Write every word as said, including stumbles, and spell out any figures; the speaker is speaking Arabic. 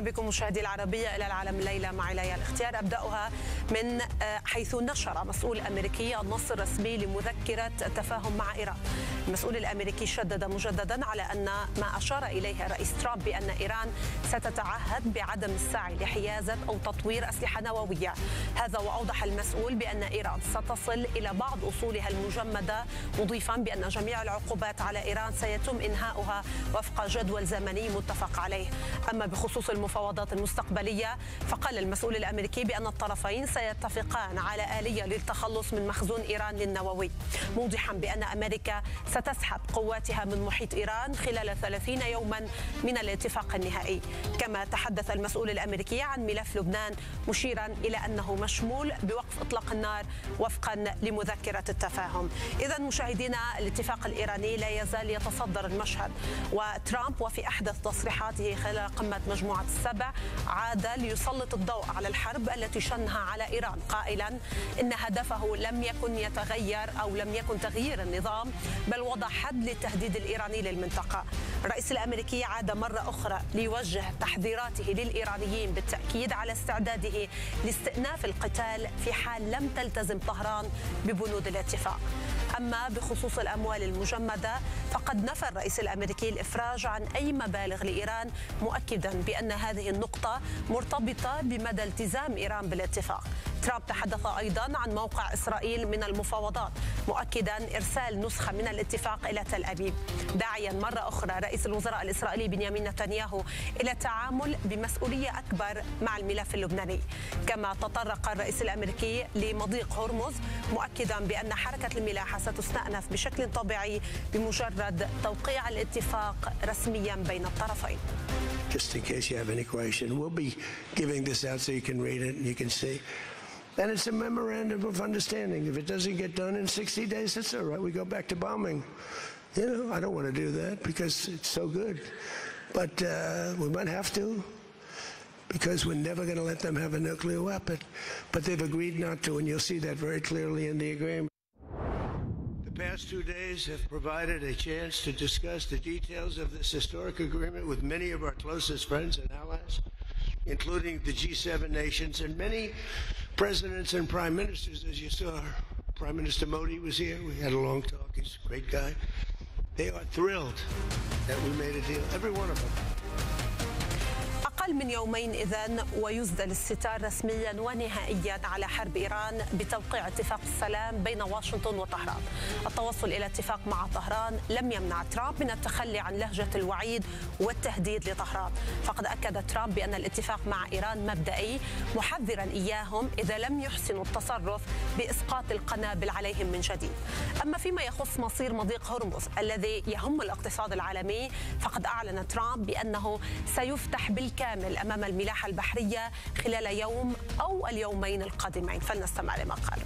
بكم مشاهدي العربية إلى العالم الليلة مع ليلى الاختيار. أبدأها من حيث نشر مسؤول أمريكي النص الرسمي لمذكرة التفاهم مع إيران. المسؤول الأمريكي شدد مجددا على أن ما أشار إليه الرئيس ترامب بأن إيران ستتعهد بعدم السعي لحيازة أو تطوير أسلحة نووية. هذا وأوضح المسؤول بأن إيران ستصل إلى بعض أصولها المجمدة، مضيفا بأن جميع العقوبات على إيران سيتم إنهاؤها وفق جدول زمني متفق عليه. أما بخصوص المفاوضات المستقبلية فقال المسؤول الأمريكي بأن الطرفين سيتفقان على آلية للتخلص من مخزون إيران للنووي، موضحا بأن أمريكا ستسحب قواتها من محيط إيران خلال ثلاثين يوما من الاتفاق النهائي. كما تحدث المسؤول الأمريكي عن ملف لبنان، مشيرا إلى أنه مشمول بوقف إطلاق النار وفقا لمذكرة التفاهم. إذا مشاهدينا، الاتفاق الإيراني لا يزال يتصدر المشهد، وترامب وفي أحدث تصريحاته خلال قمة مجموعة السبع عاد ليسلط الضوء على الحرب التي شنها على إيران، قائلا إن هدفه لم يكن يتغير أو لم يكن تغيير النظام، بل وضع حد للتهديد الإيراني للمنطقة. الرئيس الأمريكي عاد مرة أخرى ليوجه تحذيراته للإيرانيين بالتأكيد على استعداده لاستئناف القتال في حال لم تلتزم طهران ببنود الاتفاق. أما بخصوص الأموال المجمدة فقد نفى الرئيس الأمريكي الإفراج عن أي مبالغ لإيران، مؤكدا بأن هذه النقطة مرتبطة بمدى التزام إيران بالاتفاق. ترامب تحدث أيضا عن موقع إسرائيل من المفاوضات، مؤكدا إرسال نسخة من الاتفاق إلى تل أبيب، داعيا مرة أخرى رئيس الوزراء الإسرائيلي بنيامين نتنياهو إلى التعامل بمسؤولية أكبر مع الملف اللبناني. كما تطرق الرئيس الأمريكي لمضيق هرمز، مؤكدا بأن حركة الملاحة ستستأنف بشكل طبيعي بمجرد توقيع الاتفاق رسميا بين الطرفين. Just in case you have any question, we'll be giving this out so you can read it and you can see. And it's a memorandum of understanding. If it doesn't get done in sixty days, that's all right. We go back to bombing. You know, I don't want to do that because it's so good. But uh, we might have to, because we're never going to let them have a nuclear weapon. But they've agreed not to, and you'll see that very clearly in the agreement. The past two days have provided a chance to discuss the details of this historic agreement with many of our closest friends and allies, including the G seven nations and many presidents and prime ministers. As you saw, Prime Minister Modi was here. We had a long talk. He's a great guy. They are thrilled that we made a deal, every one of them. أقل من يومين إذن ويسدل الستار رسميا ونهائيا على حرب إيران بتوقيع اتفاق السلام بين واشنطن وطهران. التوصل إلى اتفاق مع طهران لم يمنع ترامب من التخلي عن لهجة الوعيد والتهديد لطهران، فقد أكد ترامب بأن الاتفاق مع إيران مبدئي، محذرا إياهم إذا لم يحسنوا التصرف بإسقاط القنابل عليهم من جديد. أما فيما يخص مصير مضيق هرمز الذي يهم الاقتصاد العالمي فقد أعلن ترامب بأنه سيفتح بالكامل أمام الملاحة البحرية خلال يوم أو اليومين القادمين. فلنستمع لما قال.